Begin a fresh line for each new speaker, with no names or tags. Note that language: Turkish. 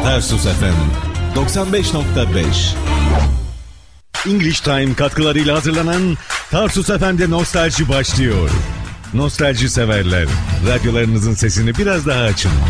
Tarsus FM 95.5 English Time katkılarıyla hazırlanan Tarsus FM'de Nostalji başlıyor. Nostalji severler, radyolarınızın sesini biraz daha açın.